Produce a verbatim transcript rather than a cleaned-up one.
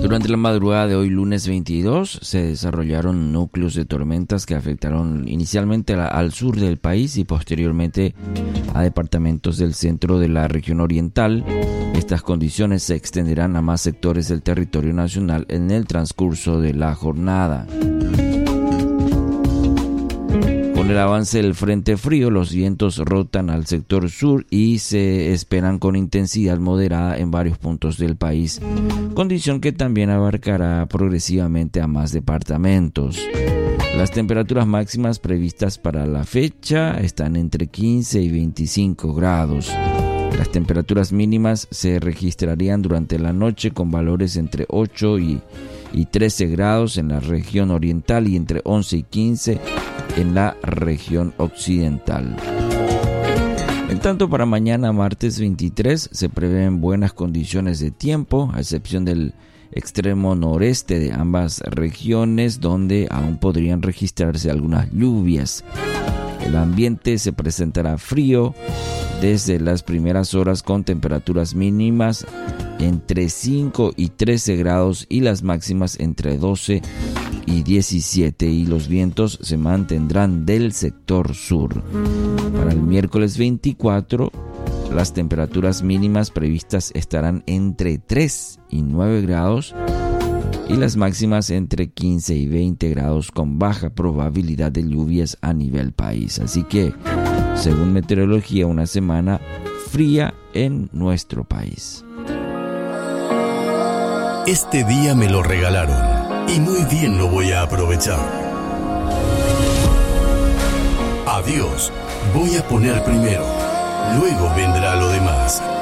Durante la madrugada de hoy, lunes veintidós, se desarrollaron núcleos de tormentas que afectaron inicialmente a- al sur del país y posteriormente a departamentos del centro de la región oriental. Estas condiciones se extenderán a más sectores del territorio nacional en el transcurso de la jornada. Con el avance del frente frío, los vientos rotan al sector sur y se esperan con intensidad moderada en varios puntos del país, condición que también abarcará progresivamente a más departamentos. Las temperaturas máximas previstas para la fecha están entre quince y veinticinco grados. Las temperaturas mínimas se registrarían durante la noche con valores entre ocho y, y trece grados en la región oriental y entre once y quince en la región occidental. En tanto, para mañana martes veintitrés se prevén buenas condiciones de tiempo, a excepción del extremo noreste de ambas regiones, donde aún podrían registrarse algunas lluvias. El ambiente se presentará frío desde las primeras horas con temperaturas mínimas entre cinco y trece grados y las máximas entre doce y diecisiete, y los vientos se mantendrán del sector sur. Para el miércoles veinticuatro, las temperaturas mínimas previstas estarán entre tres y nueve grados y las máximas entre quince y veinte grados, con baja probabilidad de lluvias a nivel país. Así que, según meteorología, una semana fría en nuestro país. Este día me lo regalaron y muy bien lo voy a aprovechar. A Dios voy a poner primero, luego vendrá lo demás.